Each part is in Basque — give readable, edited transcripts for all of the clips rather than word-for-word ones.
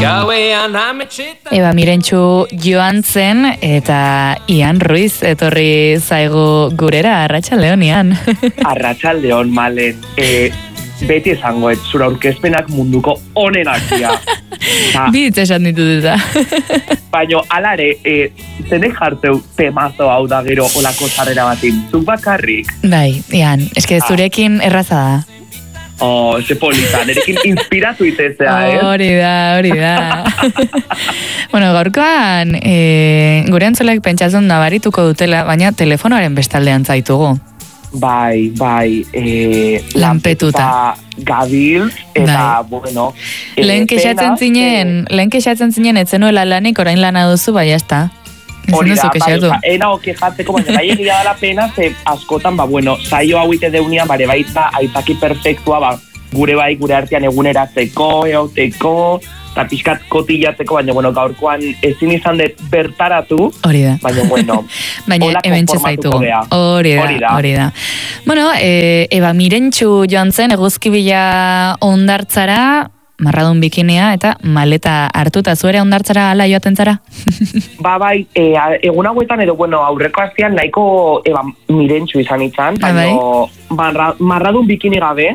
Eba Mirentxu joan zen eta Ian Ruiz etorri zaigu gurera, arratsaldeon Ian. Arratsaldeon, Malen. Beti esango, zura aurkezpenak munduko onenak dira. Bitz esan ditut eta. Baina, alare, zenek jarteu temazo hau da gero olako zarrera batin, zuk bakarrik? Bai, Ian, eske zurekin erraza da. Oh, ze polita, nerekin inspiratu itezea, Hori da. Bueno, gaurkoan, gure entzulek pentsatzen nabarituko dutela, baina telefonoaren bestaldean zaitugu. Bai, lanpetuta gabil, eta, bueno... Lehen kexatzen zinen, etzenuela lanik, orain lana duzu, bai, jazta. Hori da, ena okejatzeko, baina bai egia dela pena, ze askotan, saio hau ite deunian, bare baita, aitzaki perfektua, gure artean eguneratzeko, eoteko, eta pixkat kotillatzeko, baina, gaurkoan ezin izan dut bertaratu. Hori da. Baina, hemen txezaitugu. Hori da. Bueno, Eba Mirentxu joan zen, eguzkibila ondartzara, marradun bikinia eta maleta hartuta, zuere ondartzara ala joaten zara? Bai, egun hauetan edo, aurreko astean nahiko Eba Mirentxu izan itzan, baina marradun bikini gabe.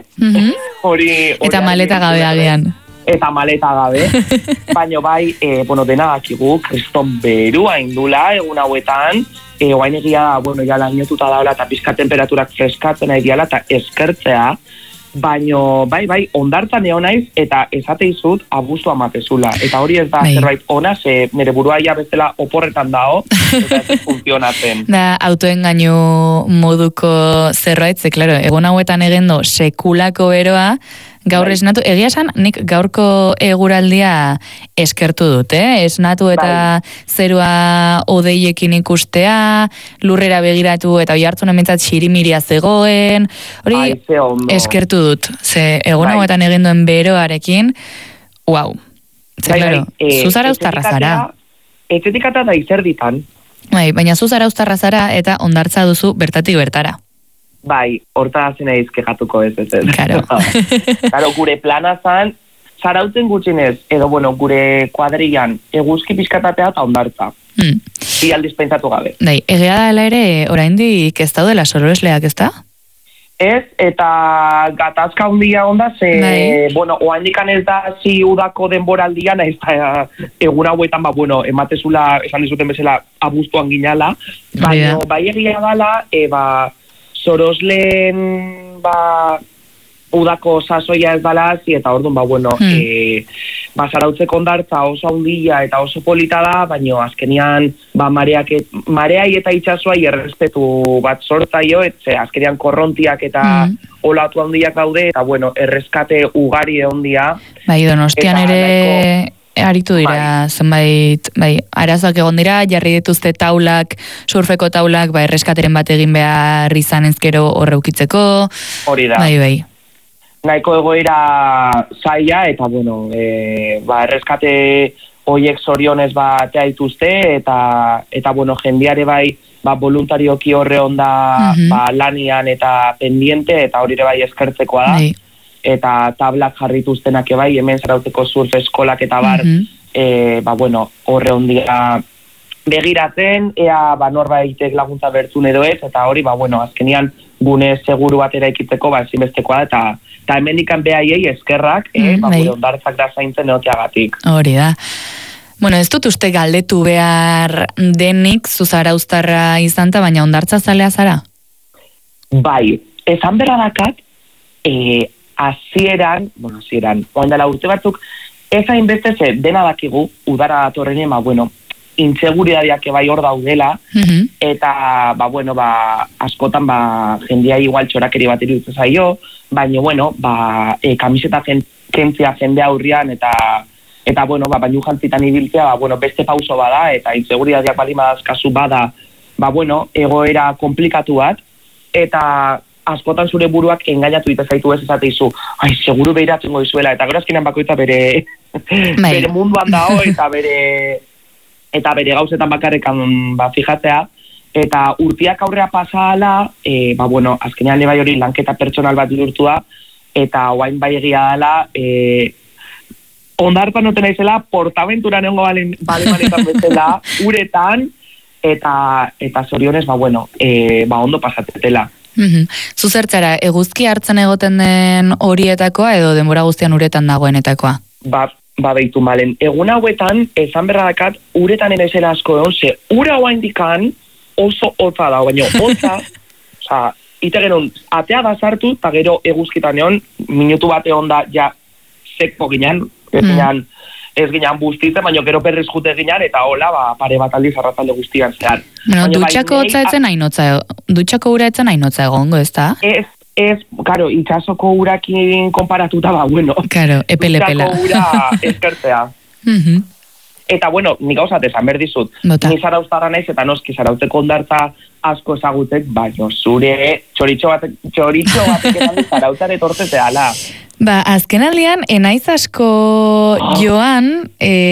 Eta maleta gabe agian. Eta maleta gabe, baina bai, dena dakigu, kriston berua indula egun hauetan, oain egia, ja lainotuta daula eta pizka temperaturak freskatzen egiala eta eskertzea, baina bai, ondartzan egon naiz eta esate izut abustu amatezula. Eta hori ez da zerbait ona, ze nire burua ia bezala oporretan dao, eta ez funtzionatzen. Da, autoengainu moduko zerbait, ze, klaro, egun hauetan egendo sekulako beroa, gaur esnatu, egia esan, nik gaurko eguraldia eskertu dut, esnatu eta zerua odeiekin ikustea, lurrera begiratu eta oi hartzun ementzat xirimiria zegoen, hori eskertu dut, ze egun hauetan eginduen beroarekin, uau, ze klaro, zuzara ustarra zara. Etxetikata da izerditan. Baina zuzara ustarra zara eta ondartza duzu bertatik bertara. Bai, horta zena izkejatuko ez. Claro, gure plana zan, zarauten gutxinez, edo, gure kuadrilan eguzki pizkatatea eta ondartza. Bi aldiz pentsatu gabe. Egia dela ere, oraindik ez daudela sorosleak, ez da? Ez, eta gatazka handia onda, ze, oaindikan ez da zi udako denboraldian, ez da egun hauetan, ematezula, esan dizuten bezala, abuztuan ginala, baina bai egia dela, sorosleen udako sasoia ez dala, eta orduan, zarautzeko ondartza oso handia eta oso polita da, baina azkenian mareai eta itxasuai errespetu bat sortzaio, etxe azkenian korrontiak eta olatu handiak daude, eta erreskate ugari ondia. Donostian ere... Aritu dira, zenbait, arazoak egon dira, jarri dituzte taulak, surfeko taulak, erreskateren bat egin behar izan ezkero horreukitzeko. Hori da. Bai. Nahiko egoera zaila, eta, erreskate hoiek zorionez batea dituzte, eta jendiare voluntarioki horre onda lanian eta pendiente, eta hori ere bai eskertzekoa da. Eta tablak jarrituztenak hemen zarauteko surf eskolak eta horre ondia begiratzen, ea norbaitek laguntza bertzun edo ez, eta hori, azkenian gune seguru bat eraikitzeko, ezinbestekoa da, eta hemendikan behaiei eskerrak, gure ondartzak da zaintzen eoteagatik. Hori da. Ez dut uste galdetu behar denik zuzara ustarra izan, baina ondartza zalea zara? Bai, esan berra dakat, hasieran, oain dela urte batzuk, ez hainbeste ze dena dakigu, udara datorren, intseguridadeak bai hor daudela, eta, askotan, jendia igual txorakeri bat iruditzen zaio, baina, kamiseta kentzia jende aurrian, eta, bainu jantzitan ibiltzea, beste pauso bada, eta inseguridadeak balimadazkazu bada, egoera komplikatu bat, eta askotan zure buruak engainatu ite zaitu ez esateizu, seguru behiratzen goizuela, eta gero azkenean bakoitza bere munduan dao, eta bere gauzetan bakarrekan fijatzea, eta urtiak aurrea pasala, azkenean bai hori lanketa pertsonal bat bihurtua, eta oain bai egia dela, ondartzan noten naizela, portaventura nengo bale-maletan bezala, uretan, eta zorionez, ondo pasatetela. Zuzertzara, eguzki hartzen egoten den horietakoa edo denbora guztian uretan dagoenetakoa? Beitu malen. Egun hauetan, esan berra dakat, uretan ere zela asko egon, ze ura hoa indikan oso hotza da, baina hotza, ite genon, atea da sartu, eta gero eguzkitan egon, minutu bat egon da, ja, sekpo ginen, ez ginen bustitzen, baina gero perriz jute ginen, eta hola, pare bat aldiz arratalde guztian zehar. Dutxako hotza etzen hainotza, dutxako ura etzen hainotza egongo, ez da? Karo, itxasoko urakin konparatuta, Karo, epele-pela. Dutxako ura eskertzea. Eta, nik gauzat esan berdizut. Ni zarauztarra naiz, eta noski zarautzeko ondartza asko ezagutek, baina zure txoritxo batek esan zarautzare tortzete ala. Azken aldean, enaiz asko joan,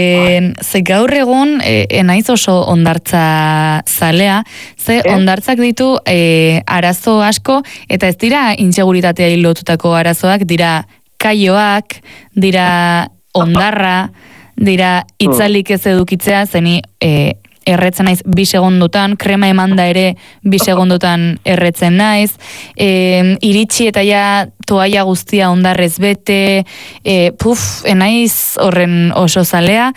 ze gaur egun enaiz oso ondartza zalea, ze ondartzak ditu arazo asko, eta ez dira inseguritatea lotutako arazoak, dira kaioak, dira ondarra, dira itzalik ez edukitzea, zeni erretzen naiz 2 segundotan, krema emanda ere 2 segundotan erretzen naiz, iritsi eta ja toaia guztia ondarrez bete, enaiz horren oso zalea.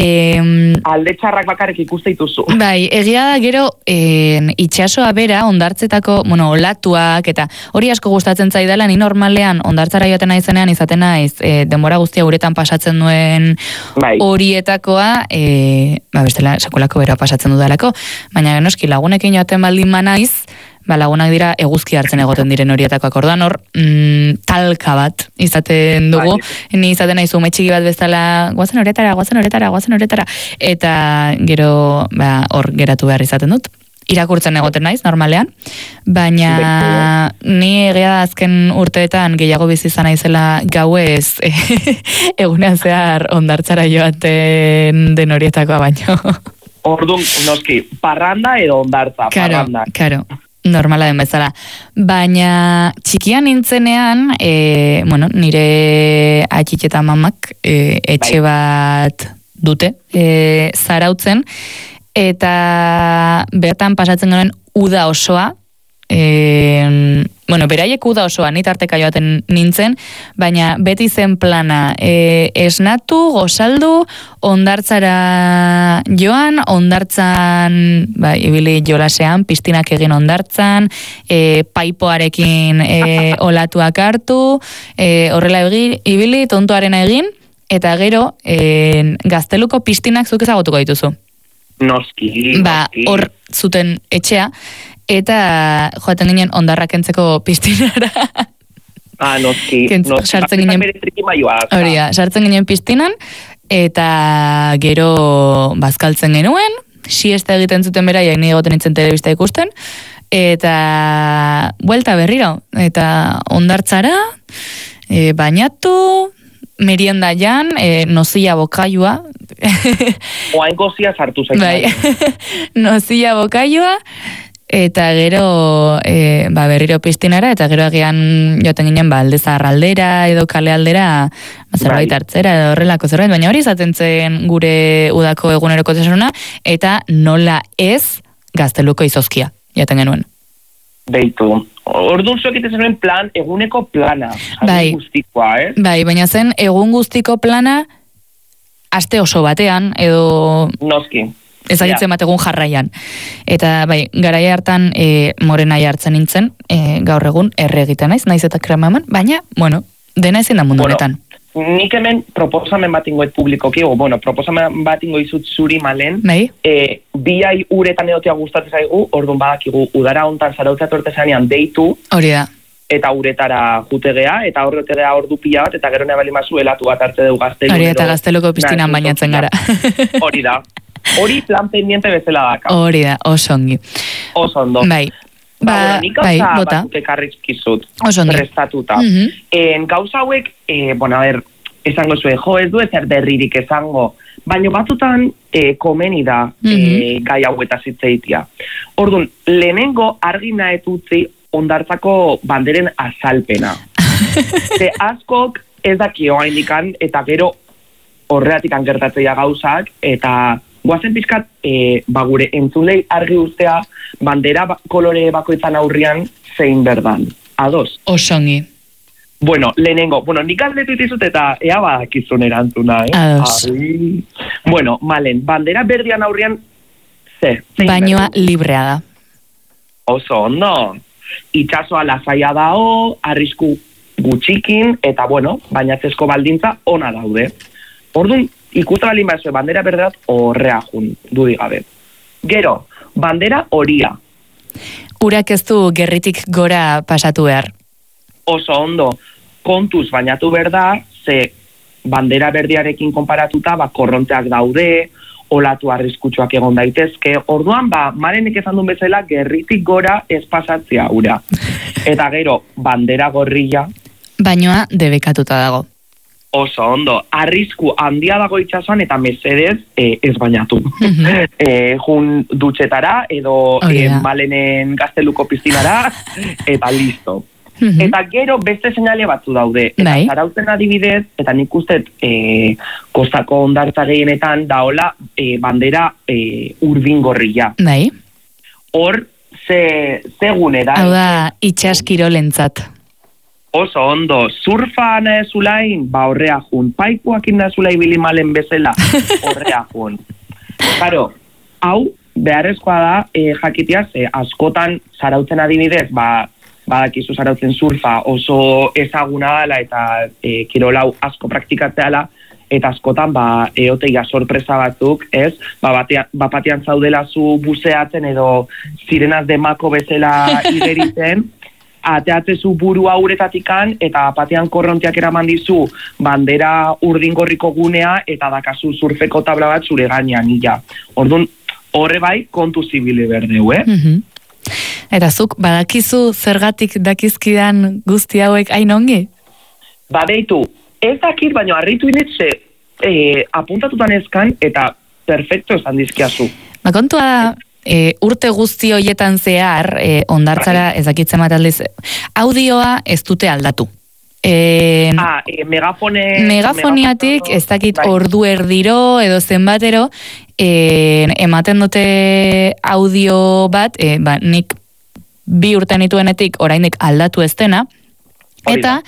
Alde txarrak bakarrik ikuste dituzu. Bai, egia da gero itxasoa bera ondartzetako, olatuak, eta hori asko gustatzen zaidala, ni normalean ondartzara joaten naizenean izaten naiz, denbora guztia uretan pasatzen duen horietakoa, bestela sekulako bera pasatzen dudalako, baina genoski lagunekin joaten baldin naiz, lagunak dira eguzki hartzen egoten diren horietakoak, orduan hor talka bat izaten dugu, ni izaten naizu umetxiki bat bezala guazen horetara, eta gero hor geratu behar izaten dut. Irakurtzen egoten naiz, normalean, baina ni egia da azken urteetan gehiago bizi izan naizela gauez egunean zehar ondartzara joaten den horietakoa baino. Orduan, noski, parranda edo ondartza, parranda. Karo. Normala den bezala. Baina txikian nintzenean, nire atxik eta mamak etxe bat dute, zarautzen, eta bertan pasatzen garen uda osoa, beraiek uda osoa, nitarteka joaten nintzen, baina beti zen plana, esnatu, gozaldu, ondartzara joan, ondartzan, ibili jolasean, piztinak egin ondartzan, paipoarekin olatuak hartu, horrela ibili, tontoarena egin, eta gero, gazteluko piztinak zuk ezagutuko dituzu. Noski. Hor zuten etxea, eta joaten ginen ondarrak kentzeko piztinara. Noski. Sartzen ginen, sartzen ginen piztinan, eta gero bazkaltzen genuen, siesta egiten zuten beraiak, ni egoten nintzen telebista ikusten, eta buelta berriro, eta ondartzara, bainatu, merienda jan, nozilla bokailua. Oain gozia sartu zaiten. Bai, nozilla bokailua, eta gero berriro piztinara, eta gero agian joaten ginen alde zaharraldera edo kale aldera zerbait hartzera edo horrelako zerbait, baina hori izaten zen gure udako eguneroko tesuna, eta nola ez gazteluko izozkia joaten genuen. Beitu. Orduan zuek zenuen plan, eguneko plana. Bai, guztikoa, bai, baina zen egun guztiko plana aste oso batean, edo noski. Ezagitzen bat egun jarraian. Eta bai, garaia hartan morenai hartzen nintzen, gaur egun erre egiten naiz eta krema eman, baina, dena ezin da mundu honetan. Nik hemen proposamen bat ingoet publikoki, proposamen bat ingoizut zuri malen, biai uretan edotea gustatzen zaigu, orduan badakigu udara hontan zarautzat ortezanean deitu, hori da. Eta uretara jutegea, eta horretegea ordu pila bat, eta gero nebali mazu elatu bat hartze dugu gaztelu. Hori eta gazteluko piztinan bainatzen gara. Hori da. Hori plan pendiente bezala daka. Hori da, oso ongi. Oso ondo. Bai. Nik gauza batzuk ekarrizkizut. Oso ongi. Prestatuta. Gauza hauek, esango zuen, ez du ezer berririk esango, baina batzutan komeni da gai hauetaz hitzeitia. Orduan, lehenengo argi nahetutzi ondartzako banderen azalpena. Ze askok ez dakio hainikan, eta gero horreatik angertatzea gauzak, eta guazen pizkat, gure entzulei argi ustea, bandera kolore bakoitzan aurrian zein berdan. Ados? Osongi. Bueno, lehenengo, nik galdetu ditizut eta ea badakizun erantzuna, Ados. Bueno, malen, bandera berdian aurrian, zein bainoa librea da. Oso, ondo. Itxasoa lasaia dao, arrisku gutxikin, eta bueno, bainatzezko baldintza ona daude. Orduan, ikusta balin bazue, bandera berderat horrea jun, dudigabe. Gero, bandera horia. Urak ez du gerritik gora pasatu behar. Oso ondo, kontuz bainatu berda, ze bandera berdiarekin konparatuta, korronteak daude, olatu arriskutsuak egon daitezke. Orduan, Marenek esan duen bezala, gerritik gora ez pasatzea ura. Eta gero, bandera gorrilla. Bainoa debekatuta dago. Oso ondo, arrisku handia dago itxasuan eta mesedez ez bainatu. Jun dutxetara edo Malenen gazteluko piztinara eta listo. Eta gero beste seinale batzu daude. Eta Zarautzen adibidez, eta nik ustet kostako ondartza gehienetan daola bandera urdin gorrilla. Bai. Hor, ze gune da. Hau da, itxaskirolentzat. Oso ondo, surfa nahi zulain, horrea jun. Paikuak nahi zulai bilimalen bezala, horrea jun. Claro, hau, beharrezkoa da, jakitea, askotan Zarautzen adibidez, badakizu Zarautzen surfa oso ezaguna dela eta kirolau asko praktikatzeala, eta askotan, eoteia sorpresa batzuk, ez? Batean zaudela zu buzeatzen edo sirenaz demako bezala igeritzen, ateatzezu buru auretatikan, eta batean korrontiak eraman dizu bandera urdingorriko gunea, eta dakazu surfeko tabla bat zure gainean, ila. Orduan, horre bai, kontu zibile berdeu, Eta zuk, badakizu zergatik dakizkidan guzti hauek hain ongi? Badeitu, ez dakit, baina harritu inetze apuntatutan ezkan, eta perfecto esan dizkiazu. Kontua urte guzti hoietan zehar, ondartzara ezakitzen bat aldiz, audioa ez dute aldatu. Megafoniatik, ez dakit ordu erdiro edo zenbatero, ematen dute audio bat, nik 2 urte nituenetik oraindik aldatu ez dena, eta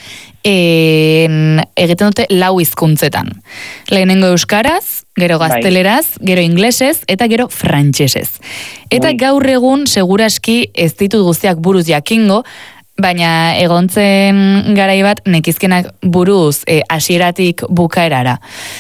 egiten dute 4 hizkuntzetan. Lehenengo euskaraz, gero gazteleraz, gero inglesez, eta gero frantsesez. Eta gaur egun, seguraski ez ditut guztiak buruz jakingo, baina egontzen garai bat nekizkenak buruz hasieratik bukaerara.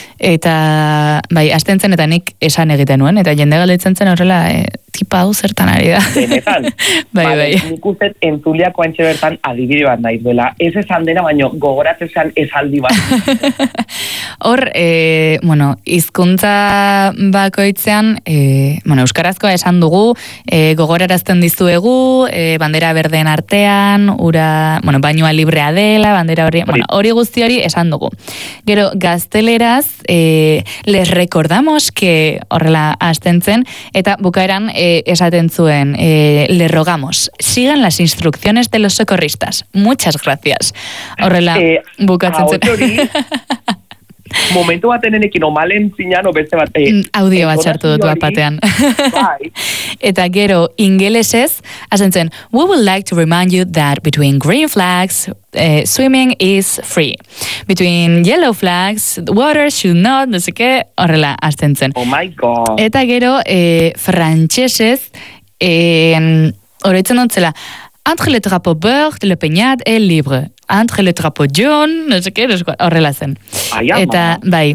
Eta, hasten zen eta nik esan egiten nuen, eta jende galdetzen zen horrela, tipa hau zertan ari da. Benetan. Bai. Nik ustet entzuliako antxe bertan adibide bat naiz dela. Ez esan dena, baina gogoratzen esaldi bat. Hor, hizkuntza bakoitzean, euskarazkoa esan dugu, gogorarazten dizuegu, bandera berdeen artean, bainoa librea dela, bandera hori guzti hori esan dugu. Gero, gazteleraz, les recordamos que horrela hasten zen, eta bukaeran esaten zuen, le rogamos, sigan las instrucciones de los socorristas. Muchas gracias. Horrela bukatzen zen. Momentu baten enekin omalen zinan, beste bat... audio bat sartu dut bat batean. Eta gero, ingelesez, hasen zen, we would like to remind you that between green flags, swimming is free. Between yellow flags, the water should not, no sé qué, horrela, hasten zen. Oh my god. Eta gero, frantsesez, horretzen dut zela, entre le drapeau vert, le peñat, el libre. Entre le drapeau jaune, no sé qué, horrela zen. Eta,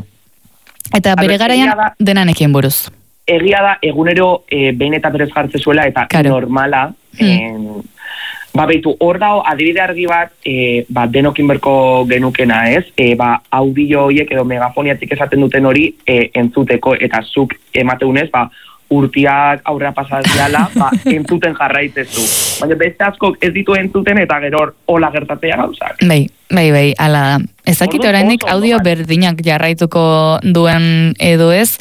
eta bere garaian denanekin buruz. Egia da, egunero behin eta berez jartze zuela, eta normala, beitu, hor dago, adibide argi bat, denokin berko genukena ez, audio horiek edo megafoniatik esaten duten hori entzuteko, eta zuk emateunez, urtiak aurrea pasaziala, entzuten jarraitezu. Baina beste askok ez ditu entzuten eta gero hola gertatzea gauzak. Bai, ala da. Ezakit oraindik audio berdinak jarraituko duen edo ez.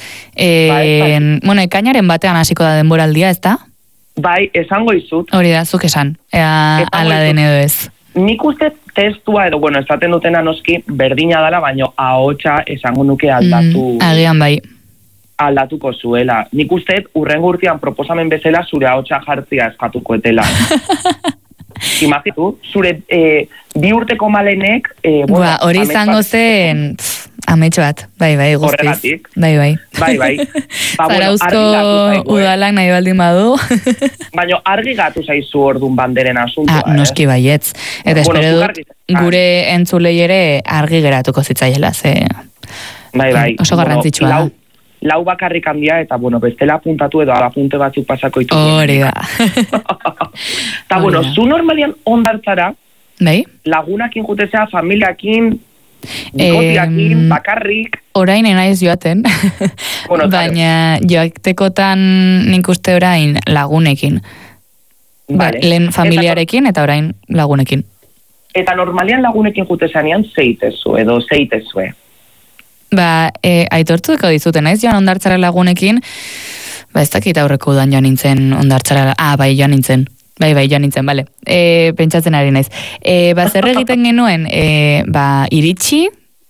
Ekainaren batean hasiko da denboraldia, ez da? Bai, esango izut. Hori da, zuk esan. Ala den edo ez. nik uste testua edo, bueno, esaten dutena noski berdina dala, baino ahotsa esango nuke aldatu. Agian bai. Aldatuko zuela. Nik uste urrengo urtean proposamen bezala zure ahotsa jartzia eskatuko etela. Imagitu, zure 2 urteko malenek... hori izango zen... Ametxo bat, bai, guztiz. Horregatik. Bai. Zarauzko udalak nahi baldin badu. Baina argi gatu zaizu ordun banderen asuntua. Noski baietz. Eta espero dut, gure entzulei ere argi geratuko zitzaiela, ze... Bai. Oso garrantzitsua da. Lau bakarrik handia, eta, bestela apuntatu edo apunte batzuk pasako ditu. Hori da. Eta, zu normalian ondartzara, bai? Lagunakin jutezea, familiakin, bikotiakin, bakarrik. Orain enaiz joaten, baina joatekotan nik uste orain lagunekin. Lehen familiarekin eta orain lagunekin. Eta normalian lagunekin jutezanean zeitezu edo zeitezue. Aitortuko dizuten, naiz joan ondartzara lagunekin, ez dakit aurreko udan joan nintzen ondartzara, joan nintzen. Bai, joan nintzen, bale. Pentsatzen ari naiz. Zer egiten genuen, iritsi,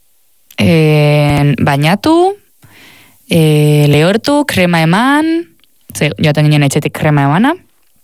bainatu, lehortu, krema eman, joaten ginen etxetik krema emana,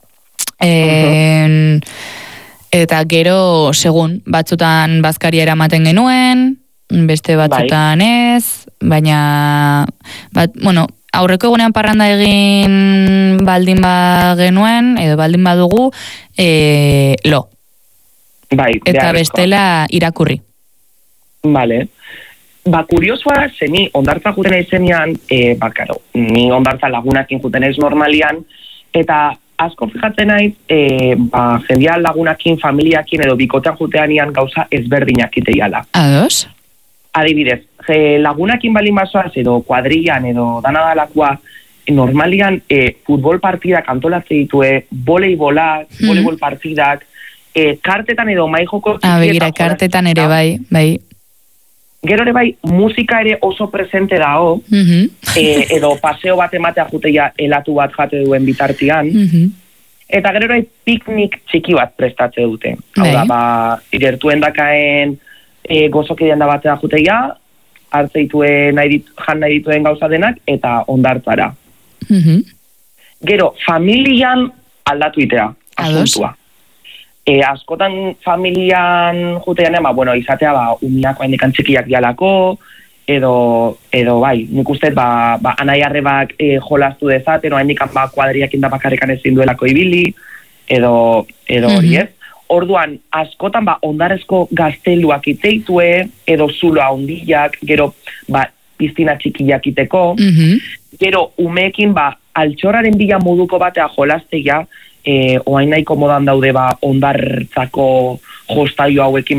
eta gero, segun, batzutan bazkaria eramaten genuen, beste batzutan ez, baina, aurreko egunean parranda egin baldin genuen, edo baldin badugu, lo. Eta bestela irakurri. Bale. Kuriosoa, zeni, ondartza juten aizenean, ni ondartza lagunakin juten aiz normalian, eta asko fijatzen naiz, jendean lagunakin, familiakin, edo bikotean juteanian gauza ezberdinak iteiala. Ados? Adibidez, lagunakin balin basoaz edo kuadrillan edo danadalakoa normalian futbol partidak antolatzen ditue, voleibol partidak, kartetan edo maijoko begira, kartetan ere bai. Gero ere bai, musika ere oso presente dao, edo paseo bat ematea juteia helatu bat jate duen bitartian, eta gero ere piknik txiki bat prestatze dute. Hau da, igertuen dakaen gozokidean da batea juteia, hartzeituen jan nahi dituen gauza denak, eta ondartzara. Gero, familian aldatu itea, asuntua. Askotan familian jutean, izatea, umiako handikan txikiak dialako, edo bai, nik uste, anai arrebak jolastu dezaten, handikan kuadriakin da bakarrikan ezin duelako ibili, edo hori ez. Orduan, askotan, ondarezko gazteluak iteitue, edo zulo handiak, gero, piztina txikiak iteko, gero, umeekin, altxorraren bila moduko batea jolasteia, oain nahiko modan daude, ondartzako jostaio hauekin,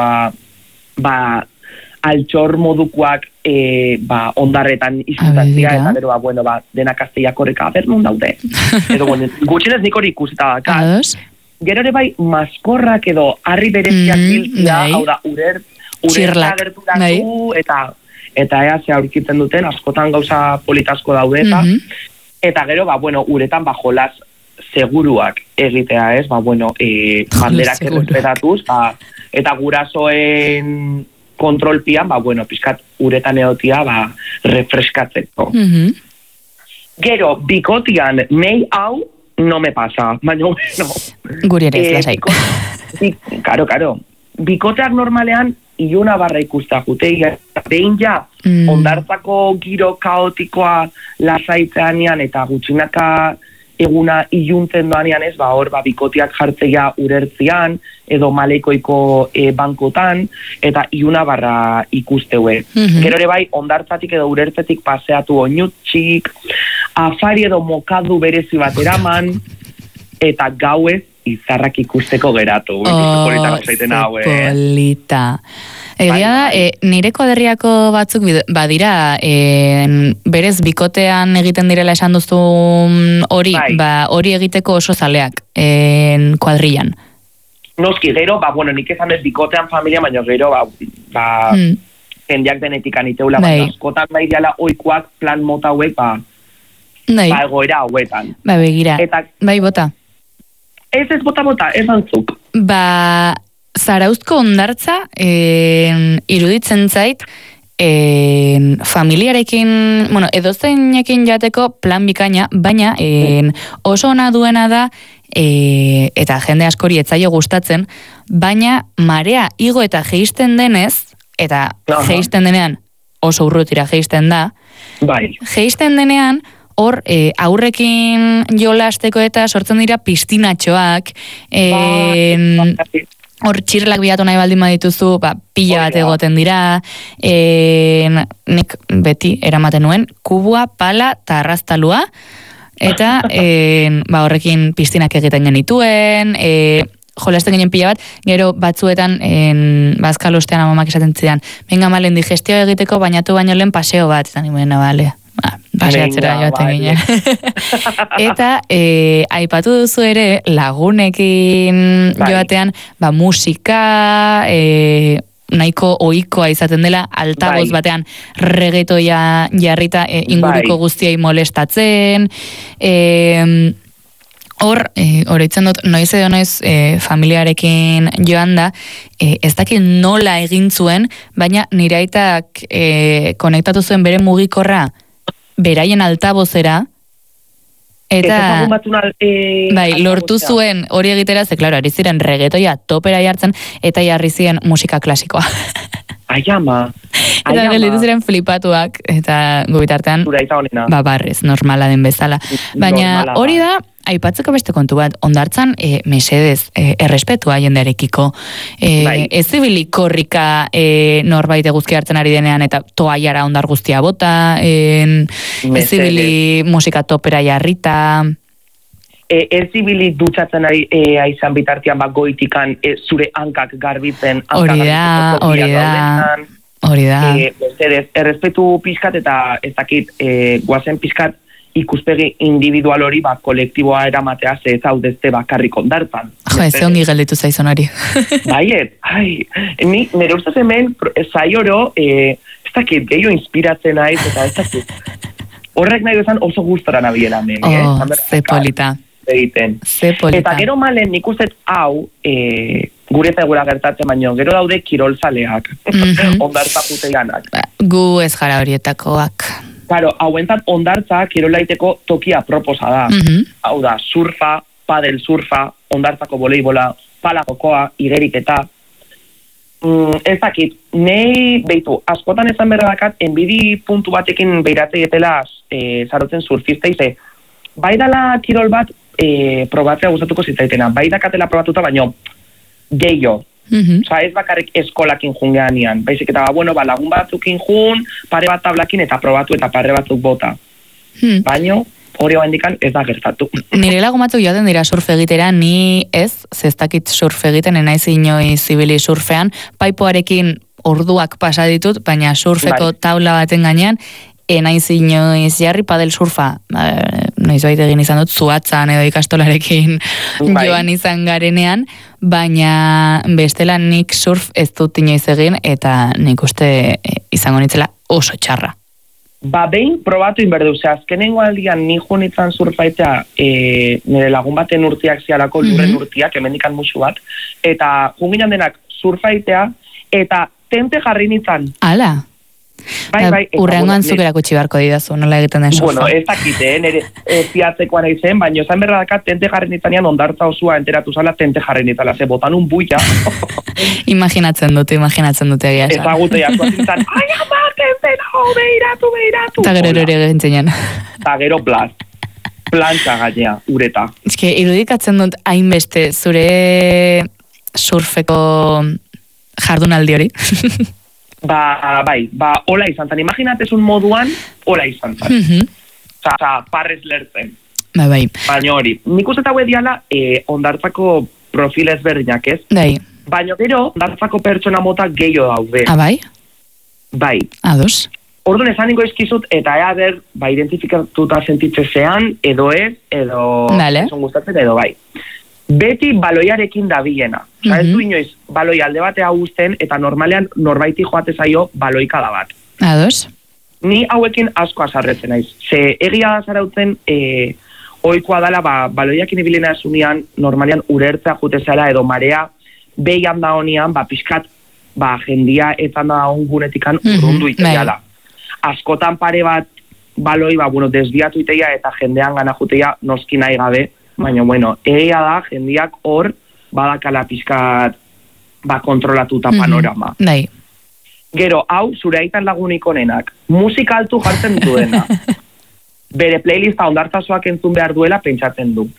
altxor modukoak, ondarretan izutatzia, eta gero, denak azteiak horreka, non daude. Edo, gutxinez nik hori ikusita dakat. Gero ere bai, maskorrak edo harri bereziak biltzia, hau da, urerta gerturatu, eta ea ze aurkitzen duten, askotan gauza politasko daude, eta gero, uretan jolaz seguruak egitea, ez, banderak errespetatuz, eta gurasoen kontrolpian, pizkat uretan egotia, refreskatzeko. Gero, bikotian, nei hau, no me pasa, baina bueno. Guri ere ez lasai. Karo. Bikoteak normalean iluna barra ikusta juteia, behin ja, ondartzako giro kaotikoa lasaitzeanean eta gutxinaka eguna iluntzen doanean ez, hor bikoteak jartzeia urertzian, edo maleikoiko bankotan, eta iluna barra ikusteue. Gero ere bai, ondartzatik edo urertzetik paseatu oinutxik, afari edo mokadu berezi bat eraman, eta gauez izarrak ikusteko geratu. Polita. Egia da, nire koderriako batzuk badira, berez bikotean egiten direla esan duzun hori, hori egiteko oso zaleak, kuadrillan. Noski, gero, nik ezan ez bikotean familia, baina gero, jendeak denetik aniteula, baina askotan nahi diala oikoak plan mota hauek, egoera hauetan. Begira, bai bota. Ez bota, ez antzuk. Zarauzko hondartza iruditzen zait familiarekin, bueno, edozeinekin jateko plan bikaina, baina oso ona duena da eta jende askori etzaio gustatzen, baina marea igo eta jeisten denez, eta jeisten denean oso urrutira jeisten da, bai. Jeisten denean hor aurrekin jolasteko eta sortzen dira pistinatxoak, hor txirlak bilatu nahi baldin badituzu, pila bat egoten dira, nik beti eramaten nuen, kubua, pala eta arraztalua, eta horrekin pistinak egiten genituen, jolasten ginen pila bat, gero batzuetan bazkalostean amamak esaten zidan, venga malen digestioa egiteko bainatu baino lehen paseo bat, eta nimoen, bale, paseatzera joaten ginen. Eta aipatu duzu ere lagunekin joatean musika nahiko ohikoa izaten dela altaboz batean reggaetoia jarrita inguruko guztiei molestatzen, Horreitzen dut, noiz edo noiz familiarekin joan da, ez dakit nola egin zuen, baina nire aitak konektatu zuen bere mugikorra beraien altabozera, eta lortu zuen hori egitera, ze klaro, ari ziren reggaetoia topera jartzen, eta jarri ziren musika klasikoa. Ai ama. Eta gelditu ziren flipatuak, eta gubitartean, barrez, normala den bezala. Baina hori da, aipatzeko beste kontu bat, ondartzan mesedez, errespetua jendearekiko. Ez zibili korrika norbait eguzki hartzen ari denean, eta toaiara ondar guztia bota, ez zibili musika topera jarrita. Ez zibili dutxatzen aizan bitartian goitikan zure hankak garbitzen. Hori da. Errespetu pixkat eta ez dakit guazen pixkat ikuspegi individual hori kolektiboa eramatea ze ez haudezte bakarrik ondartan. Ez ongi gelditu zaizon hori. Baiet, nire ustez hemen zaioro ez dakit gehiago inspiratzen aiz eta ez dakit. Horrek nahi duzan oso gustora nabiela hemen. Ze polita. Eta gero malen nik ustez hau gure eta gura gertatzen baino, gero daude kirolzaleak, ondartza juteianak. Gu ez gara horietakoak. Claro, hauentzat ondartza kirolaiteko tokia proposa da. Hau da, surfa, padel surfa, ondartzako voleibola, pala jokoa, igeriketa. Ez dakit, nei, beitu, askotan ezan berradakat, enbidi puntu batekin beiratzei etela zarotzen surfista ize. Bai dala kirol bat probatzea gustatuko zitzaitena, bai dakatela probatuta baino gehiago. Osa ez bakarrik eskolakin jungean ian, baizik eta lagun batzukin jun, pare bat tablakin eta probatu eta pare batzuk bota. Baino, hori handikan ez da gertatu. Nire lagun batzuk joaten dira surf egitera, ni ez, zestakit surf egiten, enaiz inoi zibili surfean, paipoarekin orduak pasa ditut, baina surfeko taula baten gainean, enaiz inoiz jarri padel surfa, noiz baita egin izan dut, zuatzan edo ikastolarekin joan izan garenean, baina bestela nik surf ez dut inoiz egin, eta nik uste izango nitzela oso txarra. Behin probatu inberdu, azkenengo aldian ni joan izan surfaitea nire lagun baten urtiak zialako, lurren urtiak, hemendikan musu bat, eta junginan denak surfaitea, eta tente jarri nintzen. Ala? Bai, urrengoan zuk erakutsi beharko didazu, nola egiten den surfa. Bueno, ez dakite, nire ziatzekoan aizen, baina zan berradakat tente jarri nintzanean ondartza osua enteratu zala tente jarri nintzala, ze botan un buia. Imaginatzen dute egia esan. Ezagutu jakoa zintzen, ai ama, tente nago, behiratu. Eta gero hori egin Eta gero plantxa gainea, ureta. Ez que irudikatzen dut hainbeste zure surfeko jardunaldi hori. Hola izan zen. Imaginatezun moduan, hola izan zen. Parrez lertzen. Bai. Baina hori. Nik uste eta diala ondartzako profil ezberdinak ez. Baina gero, ondartzako pertsona mota gehiago daude. Bai? Bai. Ados. Orduan esan ningo izkizut, eta identifikatuta sentitzezean, edo ez, edo esan gustatzen, edo bai. Beti baloiarekin dabilena. Ez du inoiz, baloi alde batea guzten, eta normalean norbaiti joate zaio baloikada bat. Ados? Ni hauekin asko azarretzen naiz. Ze egia da zarautzen, ohikoa dela, baloiakin ibilena esunean, normalean urertzea jute zela, edo marea behian da honian, pixkat, jendia ezan da ongunetikan urrundu iteala. Askotan pare bat, baloi, desbiatu iteia eta jendean gana juteia noski nahi gabe, baina, egia da, jendiak hor, badakala pixkat, kontrolatuta panorama. Bai. Gero, hau, zure aitan lagunik onenak, musika altu jartzen duena. Bere playlista ondartzazoak entzun behar duela pentsatzen du.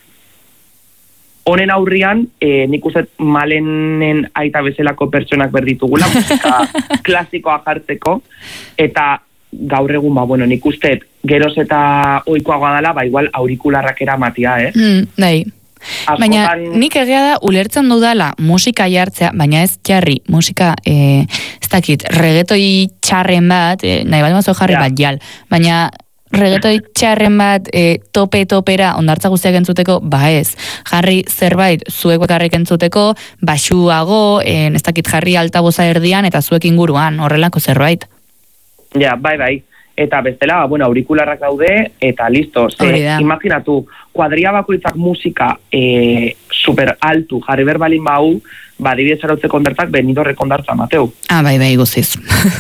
Honen aurrian, nik uste Malenen aita bezalako pertsonak berditugula, musika klasikoa jartzeko, eta gaur egun, nik uste geroz eta oikoagoa dela, igual aurikularrak eramatia, Bai. Baina nik egia da ulertzen dudala musika jartzea, baina ez jarri musika, ez dakit, regetoi txarren bat, nahi bat mazo jarri bat jal, baina regetoi txarren bat tope-topera ondartza guztiak entzuteko, ez. Jarri zerbait zuek bakarrik entzuteko, baxuago, ez dakit jarri altaboza erdian eta zuek inguruan, horrelako zerbait. Ja, bai. Eta bestela, aurikularrak daude, eta listo. Imaginatu, kuadria bakoitzak musika super altu, jarri berbalin bau, dibidez arautze kondartzak, benidorre kondartza, Mateu. Bai, guziz.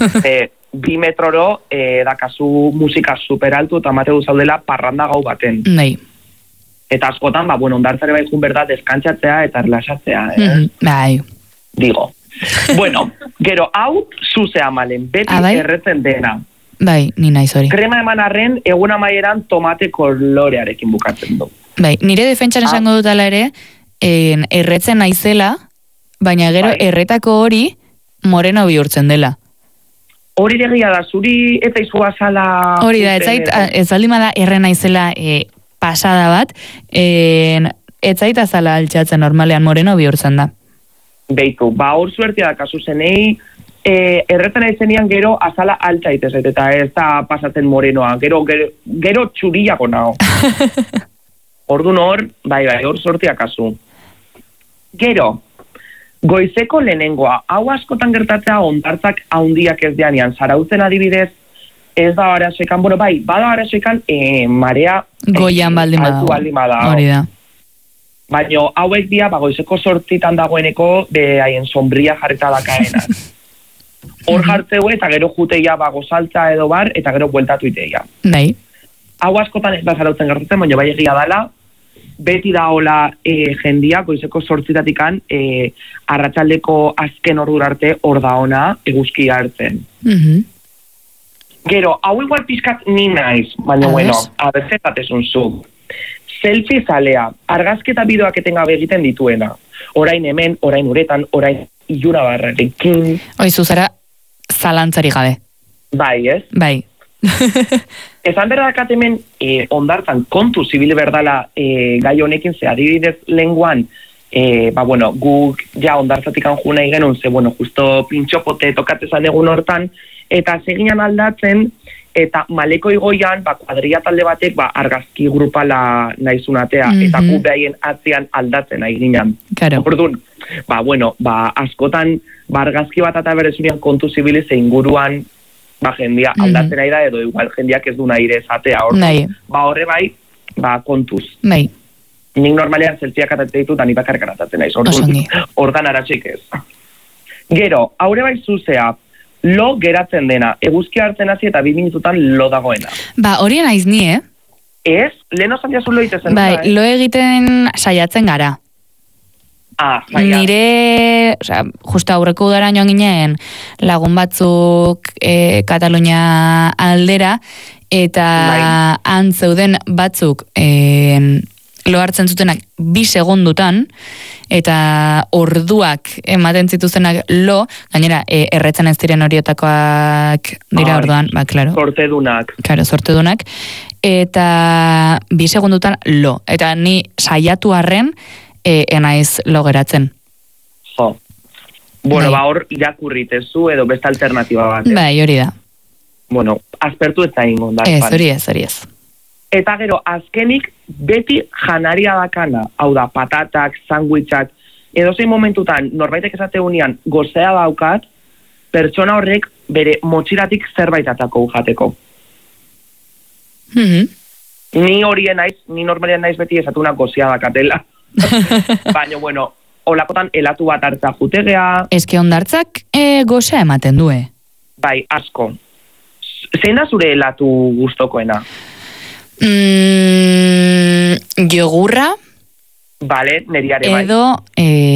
2 metroro dakazu musika super altu, eta Mateu zaudela parranda gau baten. Bai. Eta askotan, ondartzare bai jun berda deskantzatzea eta erlaxatzea. Bai. Digo. Gero, hau, zuzea malen, beti erretzen dena. Bai, ni naiz hori. Krema eman arren, egun amaieran tomate kolorearekin bukatzen du. Bai, nire defentsan esango dutala ere, erretzen naizela, baina gero erretako hori moreno bihurtzen dela. Hori degia da, zuri eta izua zala... Hori da, ez aldimada erren naizela pasada bat, ez zait azala altxatzen normalean moreno bihurtzen da. Beitu, hor suertia da kasu zenei, erretzen aizenean gero azala altxaitezet, eta ez da pasatzen morenoa, gero txuriako nago. Ordun hor, bai, hor sortia kasu. Gero, goizeko lehenengoa, hau askotan gertatzea ondartzak haundiak ez deanean, zarautzen adibidez, ez da arazoekan, bada arazoekan marea goian baldin badago. Hori da. Baina hauek dia, goizeko sortzitan dagoeneko, haien sombria jarrita dakaena. Hor jartzeu eta gero juteia gozaltza edo bar, eta gero bueltatu iteia. Bai. Hau askotan ez da zarautzen gertatzen, baina bai egia dela, beti da hola jendia, goizeko sortzitatikan, arratsaldeko azken ordura arte hor da ona eguzkia hartzen. Gero, hau igual pizkat ni naiz, baina abertzetatezun zu. Selfie zalea, argazketa bideoak etengabe egiten dituena. Orain hemen, orain uretan, orain iluna barrarekin. Oizu zara zalantzari gabe. Bai, ez? Bai. Ezan berdakat hemen ondartzan kontu zibili berdala gai honekin ze adibidez lenguan guk ja ondartzatik anju nahi genuen ze justo pintxopote tokatzezan egun hortan eta seginan aldatzen eta maleko igoian kuadria talde batek argazki grupala naizunatea eta gu behaien atzean aldatzen nahi ginen. Orduan, askotan argazki bat eta berezunian kontu zibili ze inguruan jendia aldatzen nahi da, edo igual jendiak ez du nahi ere esatea, horre bai, kontuz. Bai. Nik normalean zeltziak atatzen ditut, da ni bakarrik atatzen nahi, ordan aratxik ez. Gero, haure bai zuzea, lo geratzen dena, eguzki hartzen hasi eta 2 minututan lo dagoena. Horien naiz ni, Ez? Lehen osan jazu lo itezen. Bai, lo egiten saiatzen gara. Nire, justa aurreko udara joan ginen lagun batzuk Katalunia aldera eta antzeuden batzuk lo hartzen zutenak 2 segundutan eta orduak ematen zituztenak lo, gainera erretzen ez diren horiotakoak dira orduan, klaro. Sortedunak. Claro, sortedunak. Eta 2 segundutan lo. Eta ni saiatu arren enaiz lo geratzen. Jo. Hor irakurritezu edo beste alternatiba bat. Bai, hori da. Aspertu ez da ingo. Hori ez. Eta gero, azkenik beti janaria dakana, hau da, patatak, sandwichak, edozein momentutan norbaitek esate unian gozea daukat, pertsona horrek bere motxiratik zerbait atako jateko. Ni horien naiz, ni normalian naiz beti esatuna gozea dakatela. Baina, olakotan elatu bat hartza jutegea. Eske hondartzak goza ematen due. Bai, asko. Zein da zure elatu gustokoena? Jogurra. Bale, neriare bai. Edo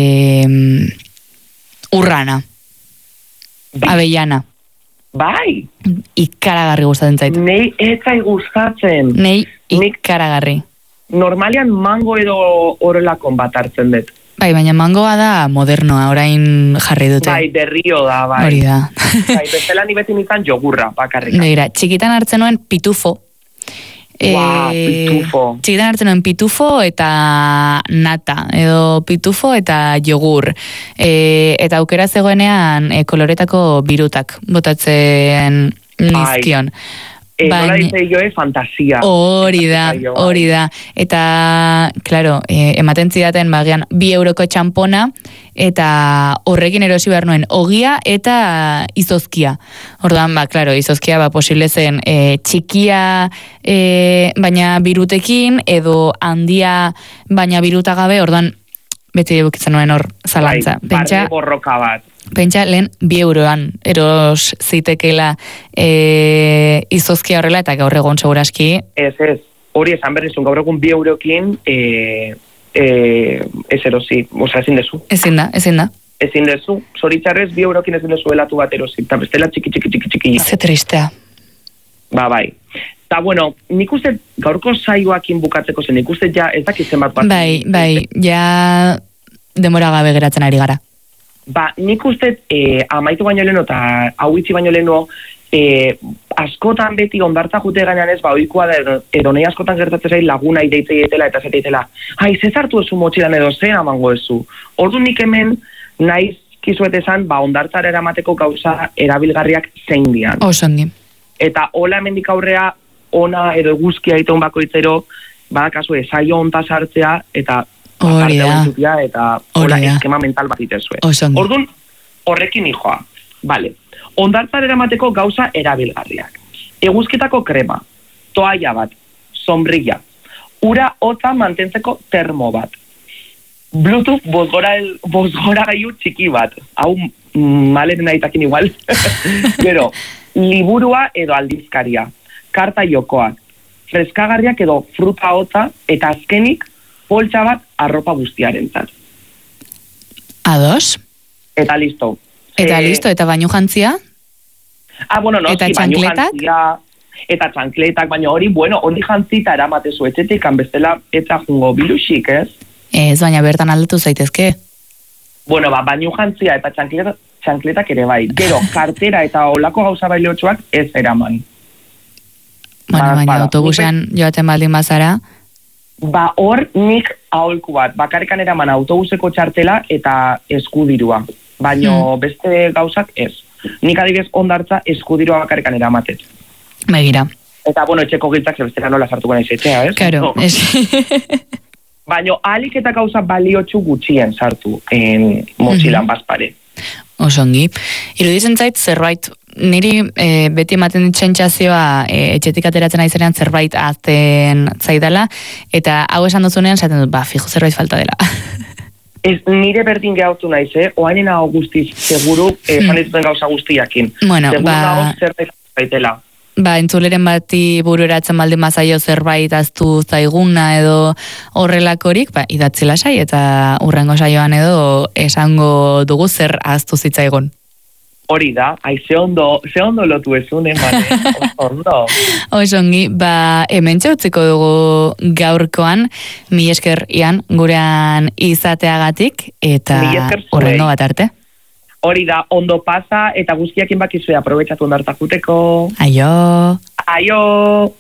urrana. Avellana. Bai. Ikaragarri gustatzen zait. Nei etzai gustatzen. Nei ikaragarri. Normalian mango edo horrelakon bat hartzen dut. Bai, baina mangoa da modernoa, orain jarri dute. Bai, berrio da, bai. Hori da. Bai, bezala ni beti nintzen jogurra, bakarrik. Begira, txikitan hartzen nuen pitufo. Pitufo. Txikitan hartzen nuen pitufo eta nata, edo pitufo eta jogur. Eta aukera zegoenean koloretako birutak botatzen nizkion. Nola dice joe, fantasia. Hori da. Eta, claro, ematen zidaten bagian 2 euroko txampona, eta horrekin erosi behar nuen ogia eta izozkia. Orduan, claro, izozkia posible zen txikia baina birutekin, edo handia baina biruta gabe, orduan, beti bukitzen nuen hor zalantza. Barne borroka bat. Pentsa, lehen 2 euroan eros zitekela izozkia horrela, eta gaur egon seguraski. Ez. Hori esan berrizun, gaur egun 2 eurokin ez erosi, oza, ezin dezu. Ezin da. Ezin dezu, zoritxarrez 2 eurokin ezin dezu helatu bat erosi, eta bestela txiki. Ze tristea. Bai. Eta, bueno, nik uste gaurko saioakin bukatzeko zen, nik uste ja ez dakitzen bat. Bai, ja demora gabe geratzen ari gara. Nik uste amaitu baino leheno eta hau itxi baino leheno askotan beti ondartza jute gainan ez, oikoa da edo nahi askotan gertatzen zai laguna ideitzei etela eta zeteitela. Ze zartu ezu motxilan edo zen amango ezu. Ordu nik hemen nahiz kizuet esan, ondartzara eramateko gauza erabilgarriak zein dian. Osongi. Eta hola hemendik aurrea ona edo eguzkia iten bakoitzero, badakazu saio honta sartzea eta hori da. Eta hola eskema mental bat itezue. Orduan, horrekin hijoa. Vale. Ondartzara eramateko gauza erabilgarriak. Eguzkitako krema, toalla bat, sombrilla, ura hotza mantentzeko termo bat, Bluetooth bozgora gaiu txiki bat, hau malen nahitakin igual, pero liburua edo aldizkaria, karta jokoak, freskagarriak edo fruta hotza, eta azkenik, poltsa bat arropa guztiarentzat. Ados? Eta listo. Eta bainu jantzia? Bueno, no, eta txankletak? Eta txankletak, baina hori, hori jantzita eramatezu etxetik, bestela eta jungo bilusik, ez? Ez, baina bertan aldatu zaitezke. Bainu jantzia eta txankletak ere bai. Gero, kartera eta olako gauza bailotxoak ez eraman. Baina autobusean joaten baldin bazara? Hor nik aholku bat, bakarrikan eraman autobuseko txartela eta eskudirua. Baina beste gauzak ez. Nik adibidez ondartza eskudirua bakarrikan eramatet. Begira. Eta, etxeko giltzak zebestera nola sartuko nahi etxea, ez? Claro, Baina alik eta gauza baliotxu gutxien sartu motxilan bazpare. Osongi. Iruditzen zait zerbait, niri beti ematen ditsentzazioa etxetik ateratzen aizenean zerbait azten zaidala, eta hau esan duzunean zaten dut, fijo zerbait falta dela. Ez nire berdin gehautu naiz, oainen hau guztiz, seguru, janetuten gauza guztiakin. Seguru hau zerbait zaitela. Entzuleren bati buru eratzen baldin mazaio zerbait aztu zaiguna edo horrelakorik, idatzi lasai eta urrengo saioan edo esango dugu zer aztu zitzaigun. Hori da, ze ondo lotu ezun, ondo. Osongi, hemen txautziko dugu gaurkoan, mi esker Ian, gurean izateagatik, eta horrengo bat arte. Hori da, ondo pasa, eta guztiakin bakizue aprobetxatu ondartakuteko. Aio! Aio!